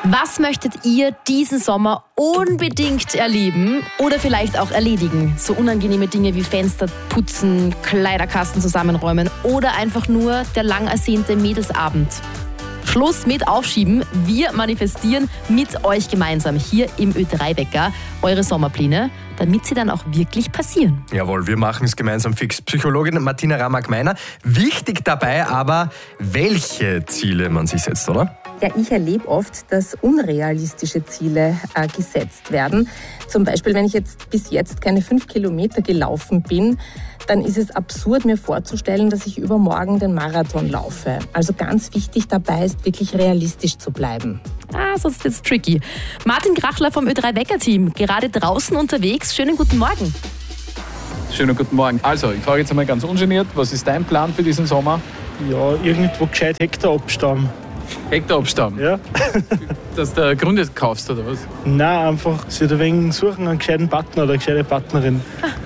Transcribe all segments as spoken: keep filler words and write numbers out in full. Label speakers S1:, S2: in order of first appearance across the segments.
S1: Was möchtet ihr diesen Sommer unbedingt erleben oder vielleicht auch erledigen? So unangenehme Dinge wie Fenster putzen, Kleiderkasten zusammenräumen oder einfach nur der lang ersehnte Mädelsabend. Schluss mit Aufschieben. Wir manifestieren mit euch gemeinsam hier im Ö drei Wecker eure Sommerpläne, damit sie dann auch wirklich passieren.
S2: Jawohl, wir machen es gemeinsam fix. Psychologin Martina Ramak-Meiner. Wichtig dabei aber, welche Ziele man sich setzt, oder?
S3: Ja, ich erlebe oft, dass unrealistische Ziele äh, gesetzt werden. Zum Beispiel, wenn ich jetzt bis jetzt keine fünf Kilometer gelaufen bin, dann ist es absurd, mir vorzustellen, dass ich übermorgen den Marathon laufe. Also ganz wichtig dabei ist, wirklich realistisch zu bleiben.
S1: Ah, sonst wird's tricky. Martin Krachler vom Ö drei Wecker-Team, gerade draußen unterwegs. Schönen guten Morgen.
S4: Schönen guten Morgen. Also, ich frage jetzt einmal ganz ungeniert, was ist dein Plan für diesen Sommer?
S5: Ja, irgendwo gescheit Hektar abstauen.
S4: Hektar abstauen?
S5: Ja.
S4: Dass du Gründe kaufst, oder was?
S5: Nein, einfach sich ein wenig suchen, einen gescheiten Partner oder eine gescheite Partnerin.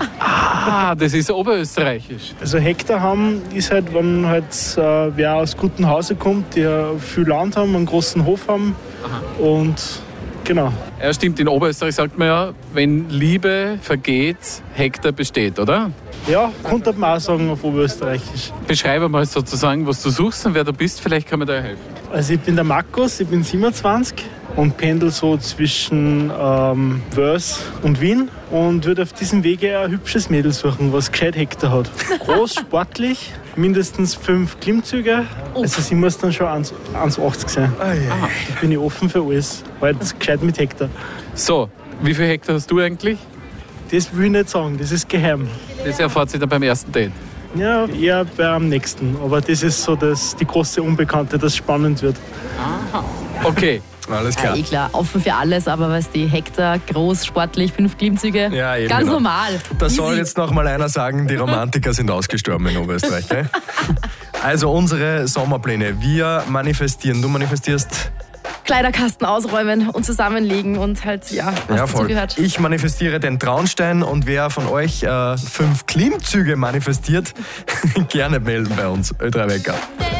S4: Ah, das ist oberösterreichisch.
S5: Also Hektar haben ist halt, wenn halt äh, wer aus gutem Hause kommt, die viel Land haben, einen großen Hof haben. Aha. Und genau.
S4: Ja, stimmt, in Oberösterreich sagt man ja, wenn Liebe vergeht, Hektar besteht, oder?
S5: Ja, könnte man auch sagen auf Oberösterreichisch.
S4: Beschreibe mal sozusagen, was du suchst und wer du bist, vielleicht kann man dir helfen.
S5: Also ich bin der Markus, ich bin siebenundzwanzig und pendel so zwischen ähm, Wels und Wien und würde auf diesem Wege ein hübsches Mädel suchen, was gescheit Hektar hat. Groß, sportlich, mindestens fünf Klimmzüge. Also sie muss dann schon eins Komma achtzig sein. Da bin ich offen für alles, weil das gescheit mit Hektar.
S4: So, wie viel Hektar hast du eigentlich?
S5: Das will ich nicht sagen, das ist geheim.
S4: Das erfahrt sich dann beim ersten Date.
S5: Ja, eher beim nächsten. Aber das ist so das, die große Unbekannte, das spannend wird.
S4: Aha. Okay.
S2: Alles klar.
S1: Ja, eh klar, offen für alles, aber weißt du, Hektar, groß, sportlich, fünf Klimmzüge,
S2: Ja, eben
S1: ganz
S2: genau.
S1: normal.
S2: Da
S1: Easy.
S2: soll jetzt noch mal einer sagen, die Romantiker sind ausgestorben in Oberösterreich. Gell? Also unsere Sommerpläne. Wir manifestieren. Du manifestierst?
S1: Kleiderkasten ausräumen und zusammenlegen und halt, ja, was
S2: Ja,
S1: dazu
S2: voll.
S1: gehört.
S2: Ich manifestiere den Traunstein und wer von euch äh, fünf Klimmzüge manifestiert, gerne melden bei uns. Ö drei Wecker.